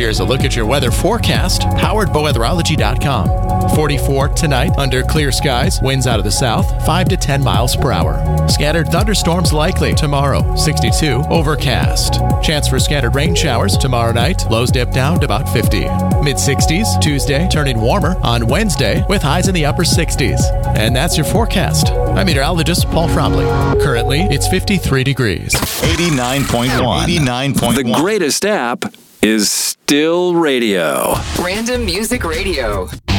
Here's a look at your weather forecast, powered by weatherology.com. 44 tonight under clear skies, winds out of the south, 5 to 10 miles per hour. Scattered thunderstorms likely tomorrow, 62, overcast. Chance for scattered rain showers tomorrow night, lows dip down to about 50. Mid-60s Tuesday, turning warmer on Wednesday with highs in the upper 60s. And that's your forecast. I'm meteorologist Paul Frobley. Currently, it's 53 degrees. 89.1. 89.1. The greatest app is still radio. Random Music Radio.